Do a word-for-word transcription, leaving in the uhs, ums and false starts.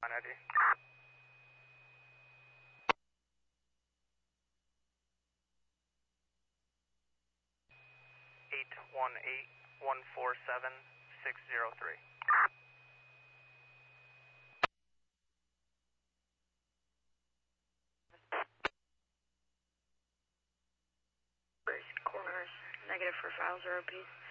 On Eddie. eight one eight, one four seven, six zero three. Corners, negative for file zero piece.